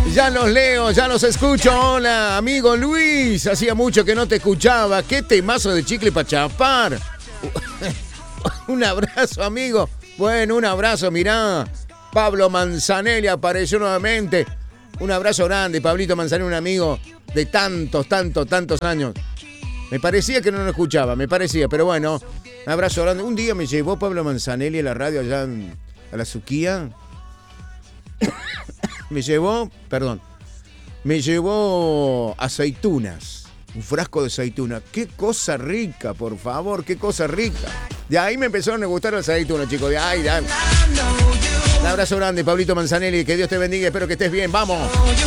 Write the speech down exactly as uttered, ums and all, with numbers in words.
Ya los leo, ya los escucho. Hola, amigo Luis. Hacía mucho que no te escuchaba. Qué temazo de Chicle para chapar. Un abrazo, amigo. Bueno, un abrazo, mirá. Pablo Manzanelli apareció nuevamente. Un abrazo grande, Pablito Manzanelli, un amigo de tantos, tantos, tantos años. Me parecía que no lo escuchaba, me parecía, pero bueno, un abrazo grande. Un día me llevó Pablo Manzanelli a la radio allá en, a la Suquía. Me llevó, perdón, me llevó aceitunas, un frasco de aceitunas. Qué cosa rica, por favor, qué cosa rica. De ahí me empezaron a gustar las aceitunas, chicos, de ahí, de ahí. Un abrazo grande, Pablito Manzanelli, que Dios te bendiga, espero que estés bien, vamos.